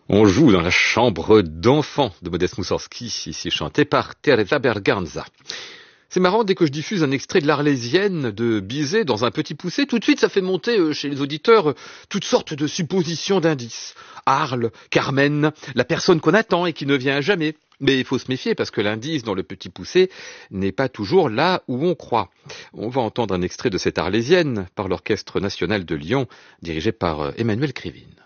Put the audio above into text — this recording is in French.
On joue dans la chambre d'enfant de Modeste Moussorgsky, ici chanté par Teresa Berganza. C'est marrant, dès que je diffuse un extrait de l'Arlésienne de Bizet dans un petit poussé, tout de suite ça fait monter chez les auditeurs toutes sortes de suppositions d'indices. Arles, Carmen, la personne qu'on attend et qui ne vient jamais. Mais il faut se méfier parce que l'indice dans le petit poussé n'est pas toujours là où on croit. On va entendre un extrait de cette Arlésienne par l'Orchestre national de Lyon, dirigé par Emmanuel Krivine.